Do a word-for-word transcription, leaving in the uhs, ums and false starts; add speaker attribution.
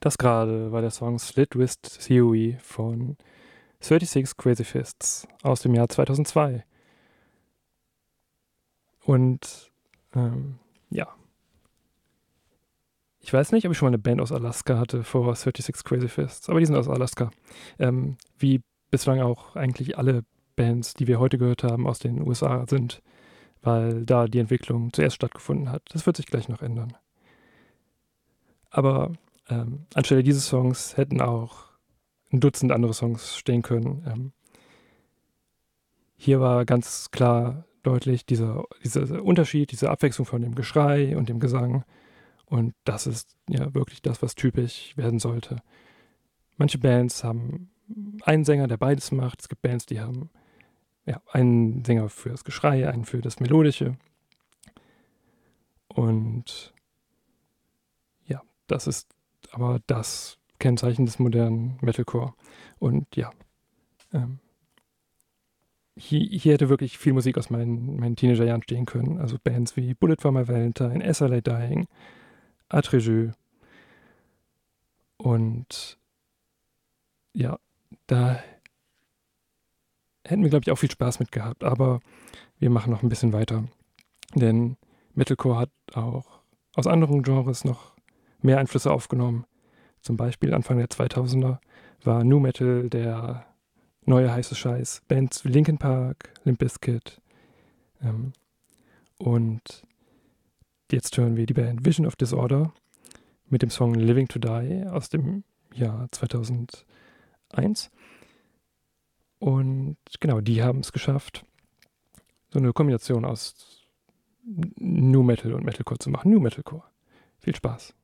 Speaker 1: Das gerade war der Song Slit Wrist Theory von sechsunddreißig Crazy Fists aus dem Jahr zweitausendzwei. Und ähm, ja, ich weiß nicht, ob ich schon mal eine Band aus Alaska hatte vor sechsunddreißig Crazy Fists, aber die sind aus Alaska. Ähm, wie bislang auch eigentlich alle Bands, die wir heute gehört haben, aus den U S A sind, weil da die Entwicklung zuerst stattgefunden hat. Das wird sich gleich noch ändern. Aber ähm, anstelle dieses Songs hätten auch ein Dutzend andere Songs stehen können. Ähm, hier war ganz klar deutlich dieser, dieser Unterschied, diese Abwechslung von dem Geschrei und dem Gesang. Und das ist ja wirklich das, was typisch werden sollte. Manche Bands haben einen Sänger, der beides macht. Es gibt Bands, die haben ja, einen Sänger für das Geschrei, einen für das Melodische. Und ja, das ist aber das Kennzeichen des modernen Metalcore. Und ja, ähm, hier, hier hätte wirklich viel Musik aus meinen, meinen Teenagerjahren stehen können. Also Bands wie Bullet for My Valentine, S L A Dying, Atreju. Und ja, da hätten wir, glaube ich, auch viel Spaß mit gehabt. Aber wir machen noch ein bisschen weiter. Denn Metalcore hat auch aus anderen Genres noch mehr Einflüsse aufgenommen. Zum Beispiel Anfang der zweitausender war Nu Metal der neue heiße Scheiß. Bands wie Linkin Park, Limp Bizkit. Ähm, und jetzt hören wir die Band Vision of Disorder mit dem Song Living to Die aus dem Jahr zweitausendeins. Und genau, die haben es geschafft, so eine Kombination aus Nu Metal und Metalcore zu machen. Nu Metalcore. Viel Spaß.